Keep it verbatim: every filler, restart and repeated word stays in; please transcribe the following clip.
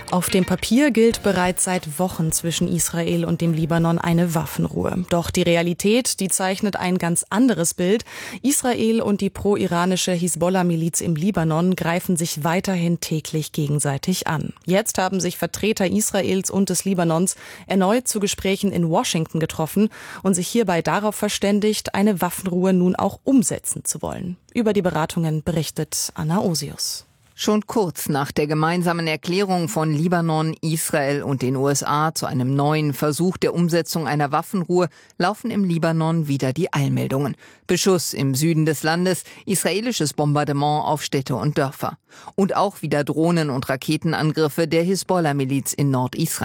Auf dem Papier gilt bereits seit Wochen zwischen Israel und dem Libanon eine Waffenruhe. Doch die Realität, die zeichnet ein ganz anderes Bild. Israel und die pro-iranische Hisbollah-Miliz im Libanon greifen sich weiterhin täglich gegenseitig an. Jetzt haben sich Vertreter Israels und des Libanons erneut zu Gesprächen in Washington getroffen und sich hierbei darauf verständigt, eine Waffenruhe nun auch umsetzen zu wollen. Über die Beratungen berichtet Anna Osius. Schon kurz nach der gemeinsamen Erklärung von Libanon, Israel und den U S A zu einem neuen Versuch der Umsetzung einer Waffenruhe laufen im Libanon wieder die Eilmeldungen. Beschuss im Süden des Landes, israelisches Bombardement auf Städte und Dörfer. Und auch wieder Drohnen- und Raketenangriffe der Hisbollah-Miliz in Nordisrael.